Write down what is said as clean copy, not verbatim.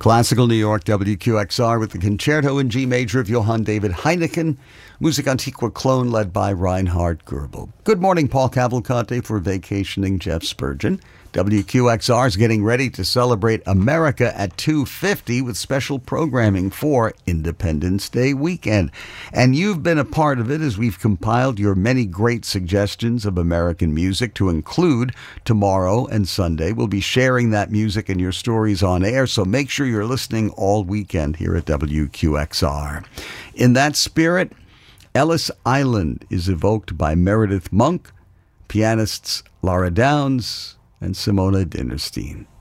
Classical New York, WQXR, with the Concerto in G Major of Johann David Heineken. Music Antiqua Clone, led by Reinhard Goebel. Good morning, Paul Cavalcante for vacationing Jeff Spurgeon. WQXR is getting ready to celebrate America at 2:50 with special programming for Independence Day weekend. And you've been a part of it as we've compiled your many great suggestions of American music to include tomorrow and Sunday. We'll be sharing that music and your stories on air, so make sure you're listening all weekend here at WQXR. In that spirit, Ellis Island is evoked by Meredith Monk, pianists Laura Downs, and Simona Dinnerstein.